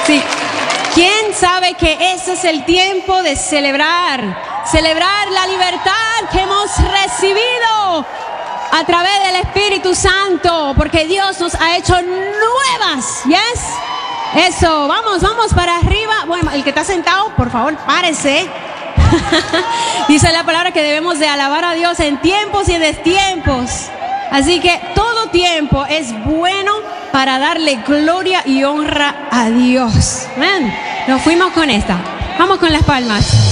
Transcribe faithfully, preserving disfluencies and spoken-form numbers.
Sí. ¿Quién sabe que ese es el tiempo de celebrar? Celebrar la libertad que hemos recibido a través del Espíritu Santo, porque Dios nos ha hecho nuevas. ¿Yes? Eso, vamos, vamos para arriba. Bueno, el que está sentado, por favor, párese. Dice la palabra que debemos de alabar a Dios en tiempos y en destiempos. Así que todo tiempo es bueno para darle gloria y honra a Dios. Amén. Nos fuimos con esta. Vamos con las palmas.